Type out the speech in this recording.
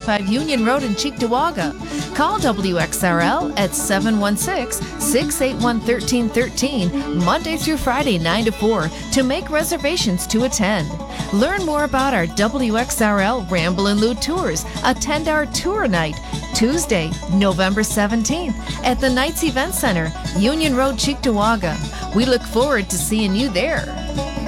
125 Union Road in Cheektowaga. Call WXRL at 716-681-1313, Monday through Friday, 9 to 4, to make reservations to attend. Learn more about our WXRL Ramble and Loot tours. Attend our tour night Tuesday, November 17th at the Knights Event Center, Union Road, Cheektowaga. We look forward to seeing you there.